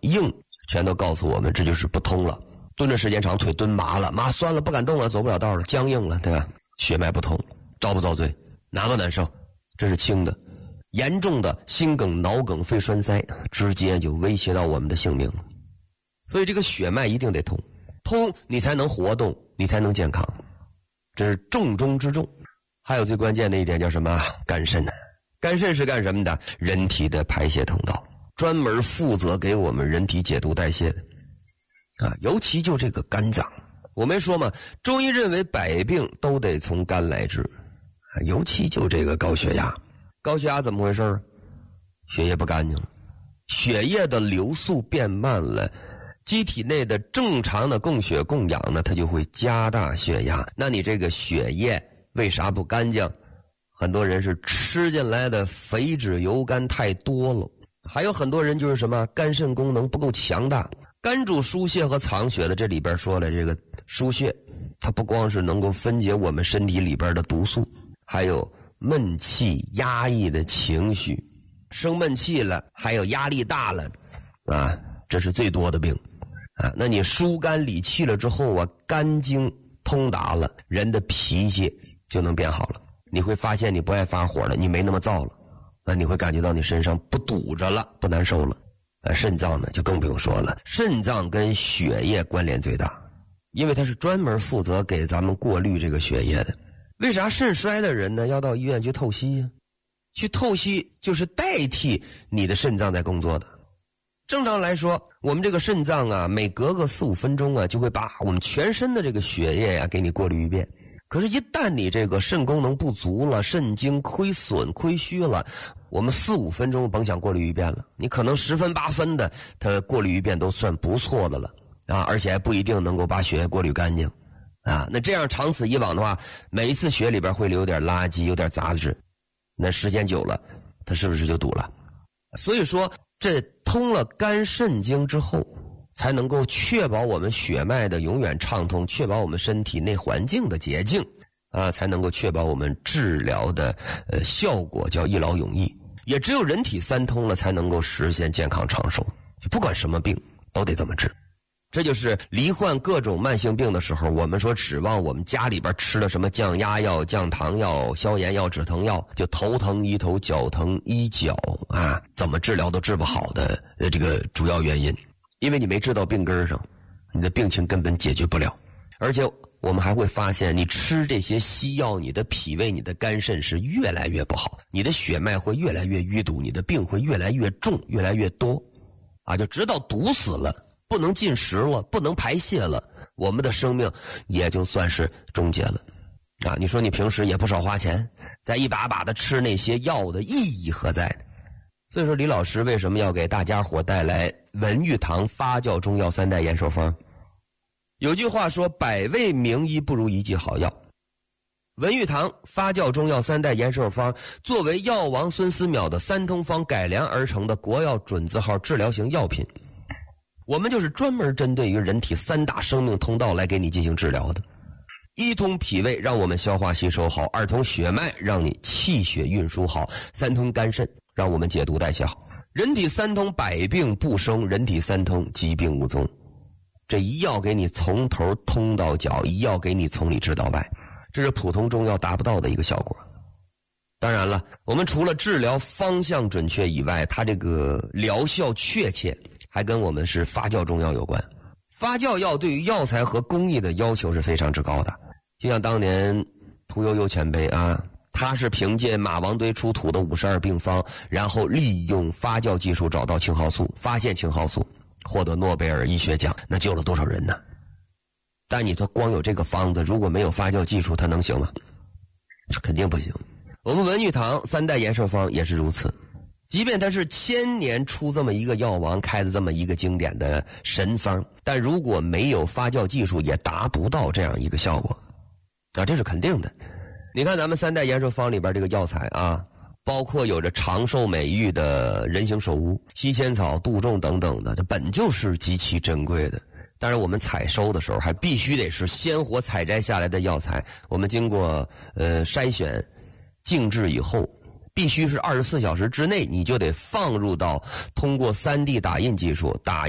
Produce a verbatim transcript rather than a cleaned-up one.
硬全都告诉我们这就是不通了，蹲着时间长腿蹲麻了，麻酸了不敢动了，走不了道了，僵硬了，对吧？血脉不通，遭不遭罪？难不难受？这是轻的，严重的心梗、脑梗、肺栓塞，直接就威胁到我们的性命了。所以这个血脉一定得通，通你才能活动，你才能健康，这是重中之重。还有最关键的一点叫什么？肝肾。肝肾是干什么的？人体的排泄通道，专门负责给我们人体解毒代谢的啊，尤其就这个肝脏，我没说嘛，中医认为百病都得从肝来治，尤其就这个高血压。高血压怎么回事？血液不干净了，血液的流速变慢了，机体内的正常的供血供氧呢，它就会加大血压。那你这个血液为啥不干净？很多人是吃进来的肥脂油甘太多了，还有很多人就是什么肝肾功能不够强大。肝主输血和藏血的，这里边说了，这个输血它不光是能够分解我们身体里边的毒素，还有闷气压抑的情绪，生闷气了，还有压力大了啊，这是最多的病啊。那你疏肝理气了之后啊，肝经通达了，人的脾气就能变好了。你会发现你不爱发火了，你没那么燥了，那你会感觉到你身上不堵着了，不难受了。呃，肾脏呢就更不用说了，肾脏跟血液关联最大，因为它是专门负责给咱们过滤这个血液的。为啥肾衰的人呢要到医院去透析呀？去透析就是代替你的肾脏在工作的。正常来说，我们这个肾脏啊，每隔个四五分钟啊，就会把我们全身的这个血液呀、啊、给你过滤一遍。可是，一旦你这个肾功能不足了，肾精亏损、亏虚了，我们四五分钟甭想过滤一遍了，你可能十分八分的，它过滤一遍都算不错的了啊，而且还不一定能够把血液过滤干净啊。那这样长此以往的话，每一次血里边会留点垃圾、有点杂质，那时间久了，它是不是就堵了？所以说，这通了肝肾经之后，才能够确保我们血脉的永远畅通，确保我们身体内环境的洁净啊，才能够确保我们治疗的呃效果叫一劳永逸。也只有人体三通了，才能够实现健康长寿。不管什么病都得这么治。这就是罹患各种慢性病的时候，我们说指望我们家里边吃了什么降压药、降糖药、消炎药、止疼药，就头疼医头，脚疼医脚啊，怎么治疗都治不好的呃这个主要原因。因为你没治到病根上，你的病情根本解决不了。而且我们还会发现，你吃这些西药，你的脾胃、你的肝肾是越来越不好，你的血脉会越来越淤堵，你的病会越来越重，越来越多啊，就直到堵死了，不能进食了，不能排泄了，我们的生命也就算是终结了啊。你说你平时也不少花钱，再一把把的吃那些药的意义何在呢？所以说李老师为什么要给大家伙带来文玉堂发酵中药三代延寿方？有句话说，百味名医不如一剂好药。文玉堂发酵中药三代延寿方作为药王孙思邈的三通方改良而成的国药准字号治疗型药品，我们就是专门针对于人体三大生命通道来给你进行治疗的。一通脾胃让我们消化吸收好，二通血脉让你气血运输好，三通肝肾让我们解毒代谢好。人体三通百病不生，人体三通疾病无踪。这一药给你从头通到脚，一药给你从里治到外，这是普通中药达不到的一个效果。当然了，我们除了治疗方向准确以外，它这个疗效确切还跟我们是发酵中药有关。发酵药对于药材和工艺的要求是非常之高的，就像当年屠呦呦前辈啊，他是凭借马王堆出土的五十二病方，然后利用发酵技术找到青蒿素，发现青蒿素，获得诺贝尔医学奖，那救了多少人呢？但你说光有这个方子，如果没有发酵技术，它能行吗？肯定不行。我们文玉堂三代延寿方也是如此，即便它是千年出这么一个药王开的这么一个经典的神方，但如果没有发酵技术，也达不到这样一个效果啊，这是肯定的。你看咱们三代延寿方里边这个药材啊，包括有着长寿美誉的人形首乌、西仙草、杜仲等等的，这本就是极其珍贵的。当然我们采收的时候还必须得是鲜活采摘下来的药材，我们经过呃筛选静置以后，必须是二十四小时之内你就得放入到通过 三 D 打印技术打